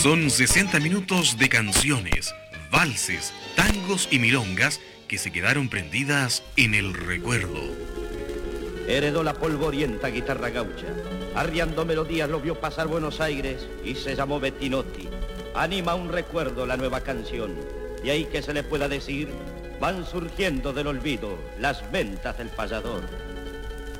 Son 60 minutos de canciones, valses, tangos y milongas que se quedaron prendidas en el recuerdo. Heredó la polvorienta guitarra gaucha. Arriando melodías lo vio pasar Buenos Aires y se llamó Bettinotti. Anima un recuerdo la nueva canción. Y ahí que se le pueda decir, van surgiendo del olvido las ventas del payador.